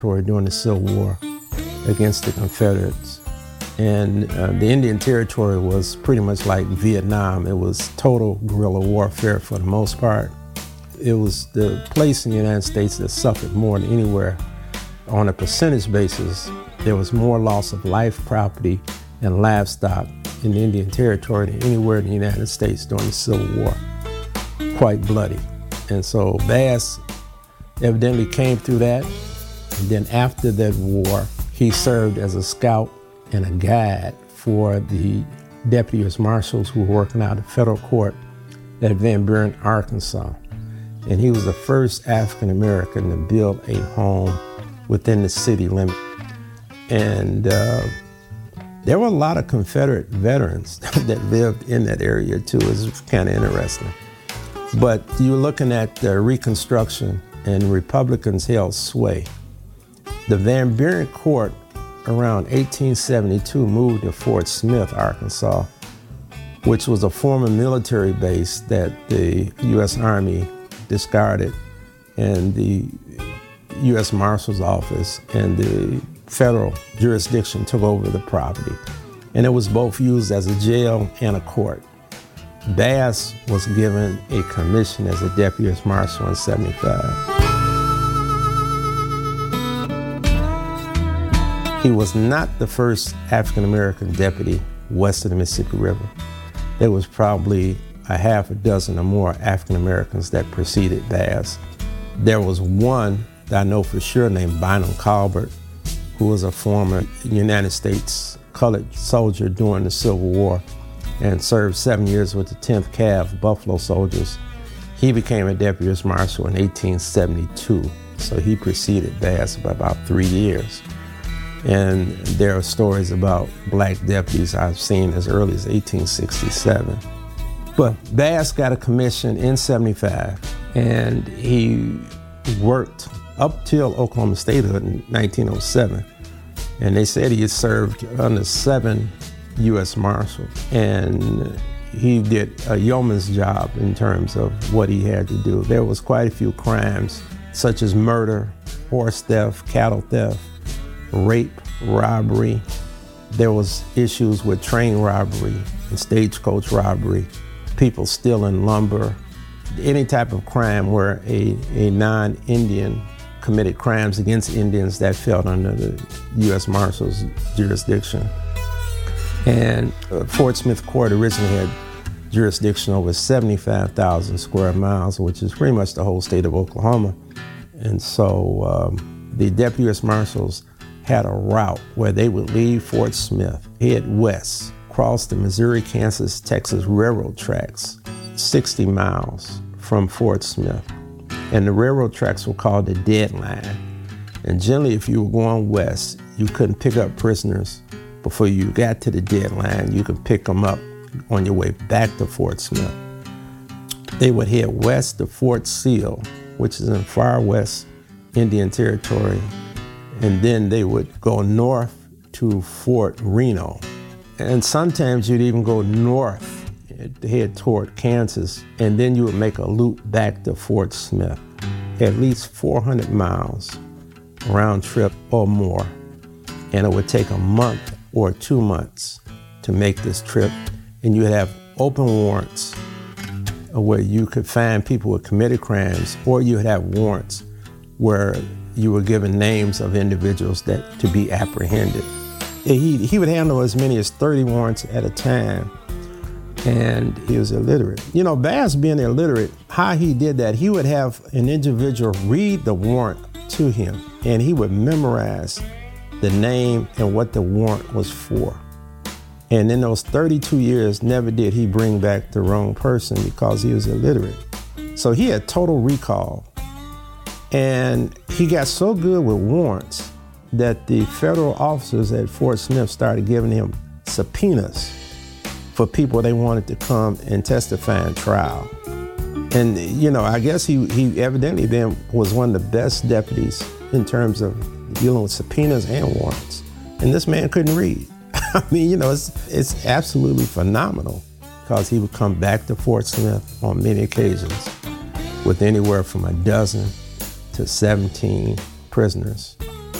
during the Civil War against the Confederates. And the Indian Territory was pretty much like Vietnam. It was total guerrilla warfare for the most part. It was the place in the United States that suffered more than anywhere. On a percentage basis, there was more loss of life, property, and livestock in the Indian Territory than anywhere in the United States during the Civil War. Quite bloody. And so Bass evidently came through that. And then after that war, he served as a scout and a guide for the deputy U.S. Marshals who were working out of federal court at Van Buren, Arkansas. And he was the first African-American to build a home within the city limit. And there were a lot of Confederate veterans that lived in that area too. It was kind of interesting. But you're looking at Reconstruction, and Republicans held sway. The Van Buren Court around 1872 moved to Fort Smith, Arkansas, which was a former military base that the U.S. Army discarded, and the U.S. Marshal's Office and the federal jurisdiction took over the property. And it was both used as a jail and a court. Bass was given a commission as a deputy U.S. Marshal in '75. He was not the first African-American deputy west of the Mississippi River. There was probably a half a dozen or more African-Americans that preceded Bass. There was one that I know for sure named Bynum Colbert, who was a former United States colored soldier during the Civil War and served 7 years with the 10th Cav Buffalo Soldiers. He became a deputy U.S. Marshal in 1872, so he preceded Bass by about 3 years. And there are stories about black deputies I've seen as early as 1867. But Bass got a commission in '75, and he worked up till Oklahoma statehood in 1907. And they said he had served under 7 U.S. Marshals. And he did a yeoman's job in terms of what he had to do. There was quite a few crimes, such as murder, horse theft, cattle theft, rape, robbery. There was issues with train robbery and stagecoach robbery, people stealing lumber, any type of crime where a non-Indian committed crimes against Indians that fell under the U.S. Marshal's jurisdiction. And Fort Smith Court originally had jurisdiction over 75,000 square miles, which is pretty much the whole state of Oklahoma. And so the deputy U.S. Marshals had a route where they would leave Fort Smith, head west, cross the Missouri, Kansas, Texas railroad tracks, 60 miles from Fort Smith. And the railroad tracks were called the dead line. And generally, if you were going west, you couldn't pick up prisoners before you got to the dead line. You could pick them up on your way back to Fort Smith. They would head west to Fort Sill, which is in far west Indian Territory. And then they would go north to Fort Reno. And sometimes you'd even go north, head toward Kansas, and then you would make a loop back to Fort Smith. At least 400 miles round trip or more. And it would take a month or 2 months to make this trip. And you would have open warrants where you could find people who committed crimes, or you would have warrants where you were given names of individuals that to be apprehended. He would handle as many as 30 warrants at a time, and he was illiterate. You know, Bass being illiterate, how he did that, he would have an individual read the warrant to him, and he would memorize the name and what the warrant was for. And in those 32 years, never did he bring back the wrong person because he was illiterate. So he had total recall. And he got so good with warrants that the federal officers at Fort Smith started giving him subpoenas for people they wanted to come and testify in trial. And, you know, I guess he evidently then was one of the best deputies in terms of dealing with subpoenas and warrants. And this man couldn't read. I mean, you know, it's absolutely phenomenal because he would come back to Fort Smith on many occasions with anywhere from a dozen to 17 prisoners.